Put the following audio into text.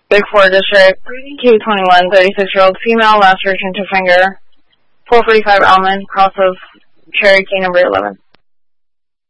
Big 4 District, Q21, 36-year-old female, last returned to finger, 445 Almond, cross of Cherokee number 11.